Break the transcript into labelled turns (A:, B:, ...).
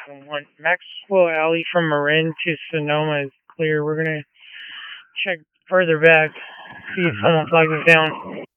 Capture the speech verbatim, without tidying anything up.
A: seven one. Maxwell Alley from Marin to Sonoma is clear. We're going to check further back, see if someone flags us down.